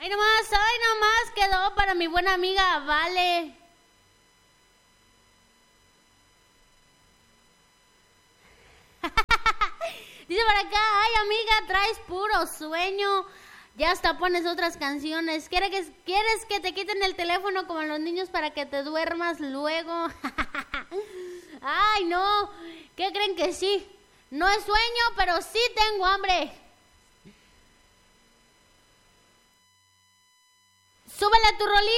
Ay nomás quedó para mi buena amiga Vale. Dice por acá, ay amiga, traes puro sueño. Ya hasta pones otras canciones. ¿Quieres que te quiten el teléfono como a los niños para que te duermas luego? Ay, no. ¿Qué creen que sí? No es sueño, pero sí tengo hambre. Súbele a tu rolita.